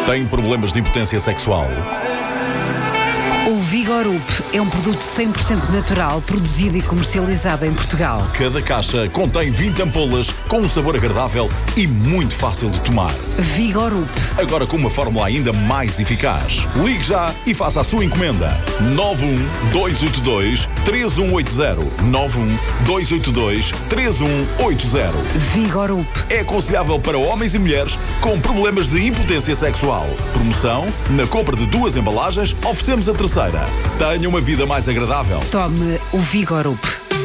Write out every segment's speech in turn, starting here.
Tem problemas de impotência sexual? O Vigorup é um produto 100% natural, produzido e comercializado em Portugal. Cada caixa contém 20 ampolas com um sabor agradável e muito fácil de tomar. Vigorup. Agora com uma fórmula ainda mais eficaz. Ligue já e faça a sua encomenda. 91282-3180. 91282-3180. Vigorup. É aconselhável para homens e mulheres com problemas de impotência sexual. Promoção: na compra de 2 embalagens, oferecemos a terceira. Tenha uma vida mais agradável. Tome o Vigorup.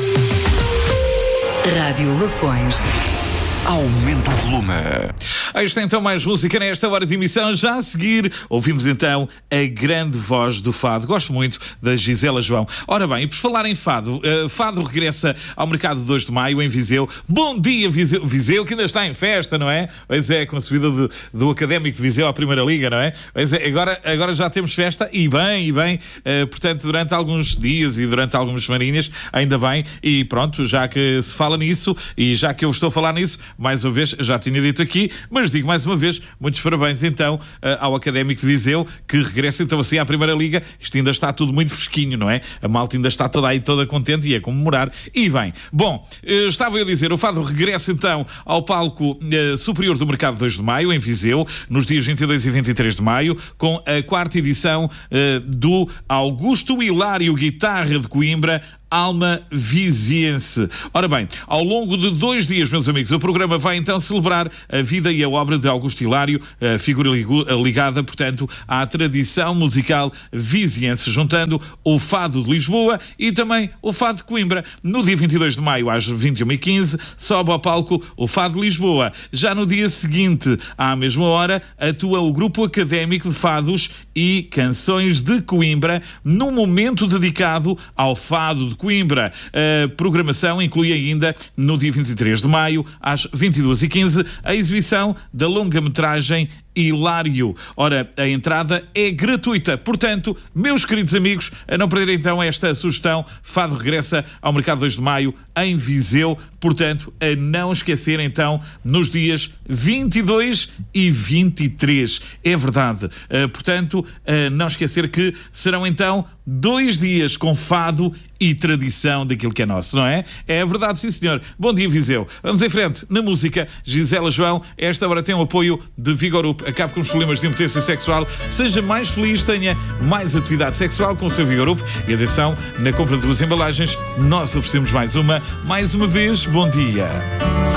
Rádio Lafões. Aumenta o volume. Aí está então mais música nesta hora de emissão. Já a seguir, ouvimos então a grande voz do fado. Gosto muito da Gisela João. Ora bem, e por falar em fado, fado regressa ao mercado de 2 de maio em Viseu. Bom dia, Viseu. Viseu que ainda está em festa, não é? Pois é, com a subida do Académico de Viseu à Primeira Liga, não é? Pois é, agora já temos festa e bem. Portanto, durante alguns dias e durante algumas semaninhas, ainda bem. E pronto, já que se fala nisso e já que eu estou a falar nisso, mais uma vez, já tinha dito aqui, mas digo mais uma vez, muitos parabéns então ao Académico de Viseu, que regressa então assim à Primeira Liga. Isto ainda está tudo muito fresquinho, não é? A malta ainda está toda aí, toda contente e a comemorar. E bem, bom, estava eu a dizer, o fado regressa então ao palco superior do Mercado 2 de Maio, em Viseu, nos dias 22 e 23 de maio, com a 4ª edição do Augusto Hilário Guitarra de Coimbra, Alma Viziense. Ora bem, ao longo de 2 dias, meus amigos, o programa vai então celebrar a vida e a obra de Augusto Hilário, a figura ligada, portanto, à tradição musical viziense, juntando o fado de Lisboa e também o fado de Coimbra. No dia 22 de maio, às 21h15, sobe ao palco o fado de Lisboa. Já no dia seguinte, à mesma hora, atua o Grupo Académico de Fados e Canções de Coimbra, num momento dedicado ao fado de Coimbra. A programação inclui ainda, no dia 23 de maio, às 22h15, a exibição da longa-metragem Hilário. Ora, a entrada é gratuita. Portanto, meus queridos amigos, a não perder então esta sugestão, fado regressa ao Mercado 2 de Maio em Viseu. Portanto, a não esquecer então nos dias 22 e 23. É verdade. Portanto, a não esquecer que serão então 2 dias com fado e tradição daquilo que é nosso, não é? É verdade, sim senhor. Bom dia, Viseu. Vamos em frente. Na música, Gisela João, esta hora tem o apoio de Vigorup. Acabe com os problemas de impotência sexual, seja mais feliz, tenha mais atividade sexual com o seu Vigorup. E atenção, na compra de 2 embalagens, nós oferecemos mais uma vez, bom dia.